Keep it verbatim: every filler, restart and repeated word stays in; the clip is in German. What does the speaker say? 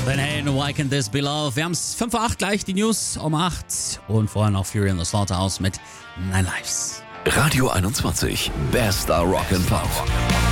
Van Halen, Why Can't This Be Love? Wir haben es fünf vor acht gleich, die News um acht und vorher noch Fury in the Slaughterhouse mit Nine Lives. Radio einundzwanzig, Bester Rock and Pop.